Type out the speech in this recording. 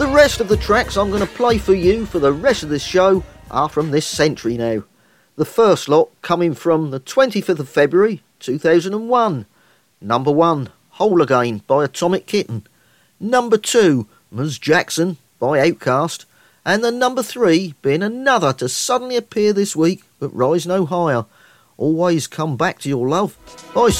The rest of the tracks I'm going to play for you for the rest of this show are from this century now. The first lot coming from the 25th of February 2001. Number 1, Whole Again by Atomic Kitten. Number 2, Ms. Jackson by Outkast. And the number 3 being another to suddenly appear this week but rise no higher. Always Come Back to Your Love by